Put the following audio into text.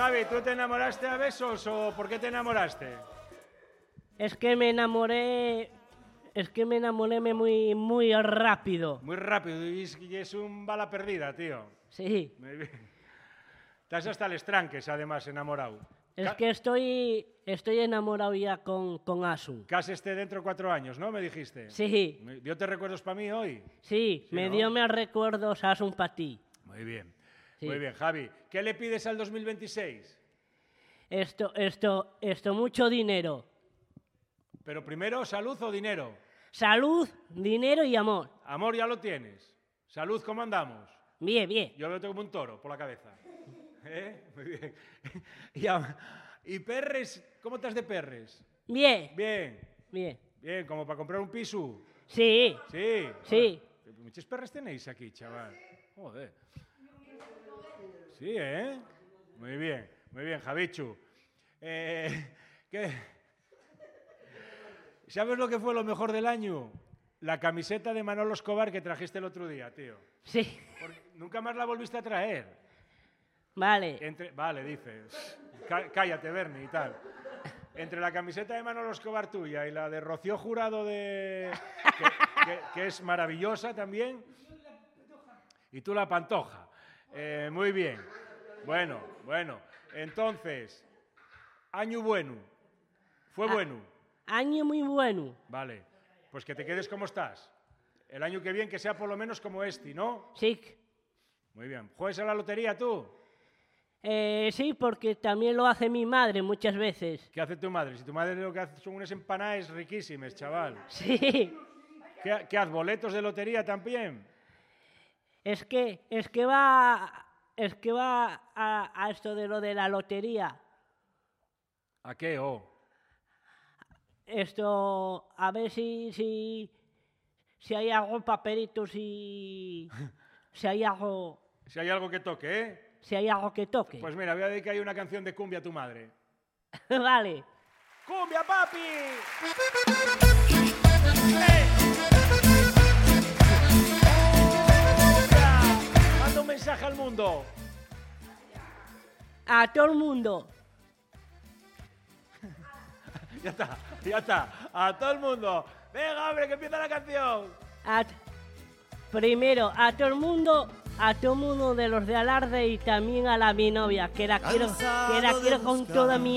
Javi, ¿tú te enamoraste a besos o por qué te enamoraste? Es que me enamoré muy rápido. Muy rápido y es un bala perdida, tío. Sí. Muy bien. Estás hasta el estranques, además, enamorado. Es que estoy enamorado ya con Asun. Caseste dentro de 4 años, ¿no? Me dijiste. Sí. ¿Dio te recuerdos para mí hoy? Sí, me ¿no? dio más recuerdos Asun para ti. Muy bien. Sí. Muy bien, Javi. ¿Qué le pides al 2026? Esto, mucho dinero. Pero primero, ¿salud o dinero? Salud, dinero y amor. Amor ya lo tienes. Salud, ¿cómo andamos? Bien, bien. Yo lo tengo como un toro por la cabeza. Muy bien. ¿Y perres? ¿Cómo estás de perres? Bien. Bien. Bien. Bien, como para comprar un piso. Sí. Sí. Sí. Muchos perres tenéis aquí, chaval. Joder. Sí, ¿eh? Muy bien, Javichu. ¿Sabes lo que fue lo mejor del año? La camiseta de Manolo Escobar que trajiste el otro día, tío. Sí. Nunca más la volviste a traer. Vale. Vale, dices. Cállate, Bernie, y tal. Entre la camiseta de Manolo Escobar tuya y la de Rocío Jurado, que es maravillosa también. Y tú la Pantoja. Muy bien. Bueno. Entonces, año bueno. Fue bueno. Año muy bueno. Vale. Pues que te quedes como estás. El año que viene que sea por lo menos como este, ¿no? Sí. Muy bien. ¿Juegas a la lotería tú? Sí, porque también lo hace mi madre muchas veces. ¿Qué hace tu madre? Si tu madre lo que hace son unas empanadas riquísimas, chaval. Sí. ¿Qué haces? ¿Boletos de lotería también? Es que va a esto de lo de la lotería. ¿A qué? Esto, a ver si hay algo papelitos y si hay algo Si hay algo que toque, ¿eh? Si hay algo que toque. Pues mira, voy a dedicar una canción de cumbia a tu madre. Vale. ¡Cumbia, papi! Manda un mensaje al mundo. A todo el mundo. Ya está. A todo el mundo. Venga, hombre, que empieza la canción. Primero, a todo el mundo de los de Alarde y también a mi novia, que la quiero con toda mi